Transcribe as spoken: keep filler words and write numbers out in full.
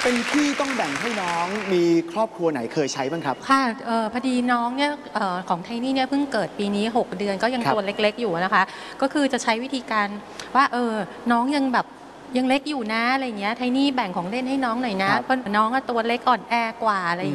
เป็นพี่ต้องแบ่งให้น้องมีครอบครัวไหนเคยใช้บ้างครับค่ะเออพอดีน้องเนี่ยออของไทนี่เนี่ยเพิ่งเกิดปีนี้หกเดือนก็ยังตัวเล็กๆอยู่นะคะก็คือจะใช้วิธีการว่าเออน้องยังแบบยังเล็กอยู่นะอะไรเงี้ยไทนี่แบ่งของเล่นให้น้องหน่อยนะเพราะน้องตัวเล็กอ่อนแอกว่าอะไร